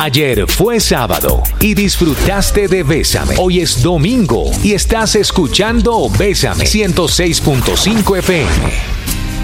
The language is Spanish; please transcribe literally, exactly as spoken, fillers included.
Ayer fue sábado y disfrutaste de Bésame. Hoy es domingo y estás escuchando Bésame ciento seis punto cinco F M.